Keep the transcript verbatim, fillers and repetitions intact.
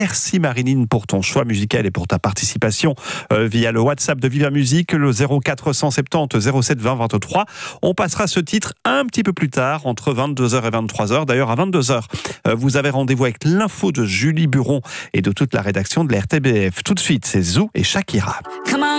Merci Marinine pour ton choix musical et pour ta participation euh, via le WhatsApp de Viva Musique, le zéro quatre cent soixante-dix zéro sept vingt vingt-trois. On passera ce titre un petit peu plus tard, entre vingt-deux heures et vingt-trois heures. D'ailleurs, à vingt-deux heures, euh, vous avez rendez-vous avec l'info de Julie Buron et de toute la rédaction de la R T B F. Tout de suite, c'est Zou et Shakira.